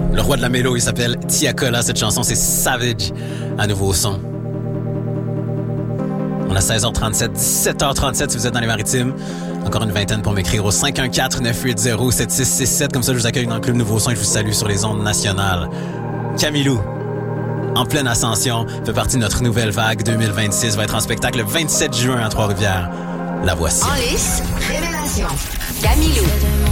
Le roi de la mélo, il s'appelle Tiakola. Cette chanson, c'est Savage à nouveau son. On a 16h37, 17h37 si vous êtes dans les maritimes. Encore une vingtaine pour m'écrire au 514-980-7667. Comme ça, je vous accueille dans le Club Nouveau Son et je vous salue sur les ondes nationales. Camilou, en pleine ascension, fait partie de notre nouvelle vague 2026. Va être en spectacle le 27 juin à Trois-Rivières. La voici. En lice, révélation. Camilou.